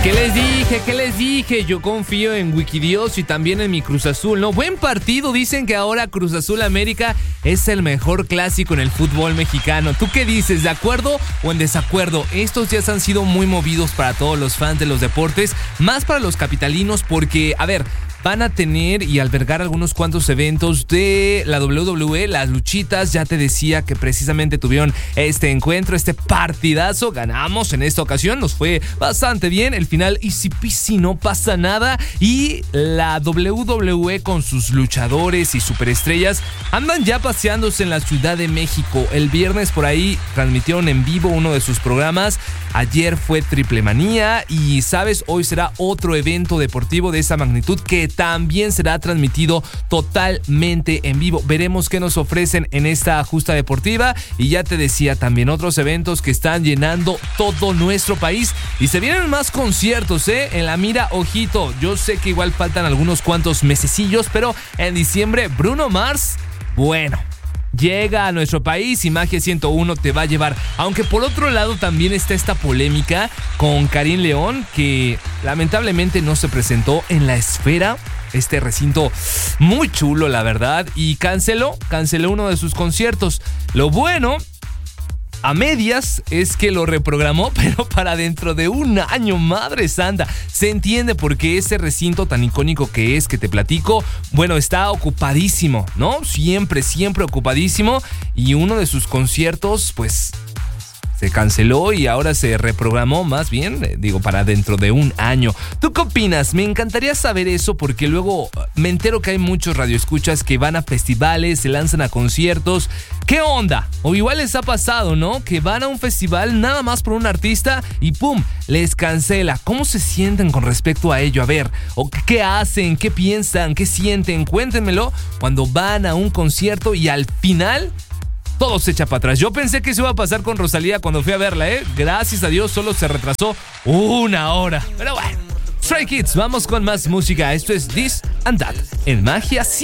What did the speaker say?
¿Qué les dije? Yo confío en Wikidios y también en mi Cruz Azul, ¿no? Buen partido, dicen que ahora Cruz Azul América es el mejor clásico en el fútbol mexicano. ¿Tú qué dices? ¿De acuerdo o en desacuerdo? Estos días han sido muy movidos para todos los fans de los deportes, más para los capitalinos porque, a ver, van a tener y albergar algunos cuantos eventos de la WWE, las luchitas. Ya te decía que precisamente tuvieron este encuentro, este partidazo. Ganamos en esta ocasión, nos fue bastante bien. El final easy peasy, no pasa nada. Y la WWE con sus luchadores y superestrellas andan ya paseándose en la Ciudad de México. El viernes por ahí transmitieron en vivo uno de sus programas. Ayer fue Triple Manía y, ¿sabes? Hoy será otro evento deportivo de esa magnitud que también será transmitido totalmente en vivo. Veremos qué nos ofrecen en esta justa deportiva. Y ya te decía, también otros eventos que están llenando todo nuestro país. Y se vienen más conciertos, en la mira, ojito. Yo sé que igual faltan algunos cuantos mesecillos, pero en diciembre, Bruno Mars, bueno, llega a nuestro país y Magia 101 te va a llevar. Aunque por otro lado también está esta polémica con Karim León, que lamentablemente no se presentó en la Esfera, este recinto muy chulo la verdad, y canceló uno de sus conciertos. Lo bueno, a medias, es que lo reprogramó, pero para dentro de un año, madre santa. Se entiende por qué ese recinto tan icónico que te platico, bueno, está ocupadísimo, ¿no? Siempre ocupadísimo. Y uno de sus conciertos, pues, se canceló y ahora se reprogramó, más bien, para dentro de un año. ¿Tú qué opinas? Me encantaría saber eso porque luego me entero que hay muchos radioescuchas que van a festivales, se lanzan a conciertos. ¿Qué onda? O igual les ha pasado, ¿no? Que van a un festival nada más por un artista y ¡pum! Les cancela. ¿Cómo se sienten con respecto a ello? A ver, ¿o qué hacen? ¿Qué piensan? ¿Qué sienten? Cuéntenmelo cuando van a un concierto y al final todo se echa para atrás. Yo pensé que eso iba a pasar con Rosalía cuando fui a verla, Gracias a Dios solo se retrasó una hora. Pero bueno, Stray Kids, vamos con más música. Esto es This and That en Magia 100.